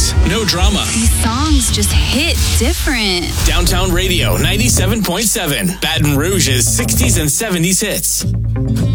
lyrics, no drama. These songs just hit different. Downtown Radio 97.7, Baton Rouge's 60s and 70s hits.